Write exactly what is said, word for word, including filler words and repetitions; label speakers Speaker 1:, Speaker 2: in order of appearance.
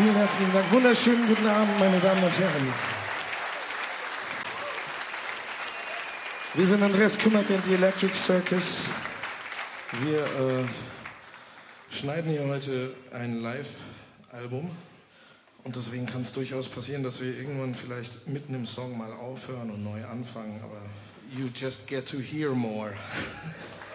Speaker 1: Vielen herzlichen Dank. Wunderschönen guten Abend, meine Damen und Herren. Wir sind Andreas Kümmert und die Electric Circus. Wir äh, schneiden hier heute ein Live-Album. Und deswegen kann es durchaus passieren, dass wir irgendwann vielleicht mitten im Song mal aufhören und neu anfangen. Aber you just get to hear more.